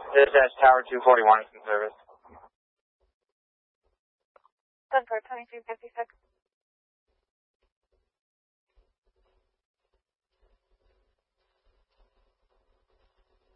Dispatch Tower 241 is in service. Sunford 2256.